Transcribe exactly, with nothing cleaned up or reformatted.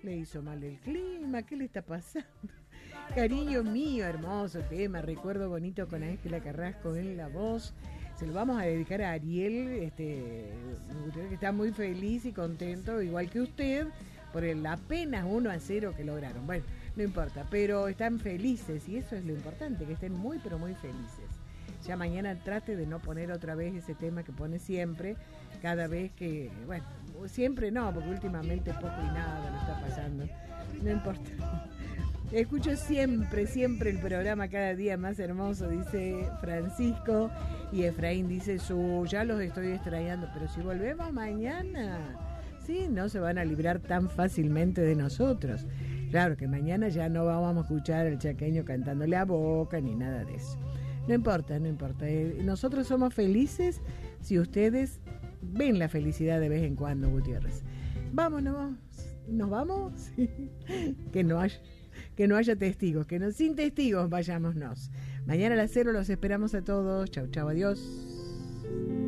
Le hizo mal el clima, ¿qué le está pasando? Cariño mío, hermoso tema, recuerdo bonito con Ángela Carrasco en la voz. Se lo vamos a dedicar a Ariel, este, que está muy feliz y contento, igual que usted, por el apenas uno a cero que lograron. Bueno, no importa, pero están felices y eso es lo importante, que estén muy pero muy felices. Ya mañana trate de no poner otra vez ese tema que pone siempre, cada vez que, bueno, siempre no, porque últimamente poco y nada lo está pasando. No importa. Escucho siempre, siempre el programa cada día más hermoso, dice Francisco. Y Efraín dice, su, ya los estoy extrañando, pero si volvemos mañana, sí, no se van a librar tan fácilmente de nosotros. Claro que mañana ya no vamos a escuchar al chaqueño cantándole a Boca ni nada de eso. No importa, no importa. Nosotros somos felices si ustedes ven la felicidad de vez en cuando, Gutiérrez. Vámonos, ¿nos vamos? Sí. Que no haya... Que no haya testigos, que no, sin testigos vayámonos. Mañana a las cero los esperamos a todos. Chau, chau, adiós.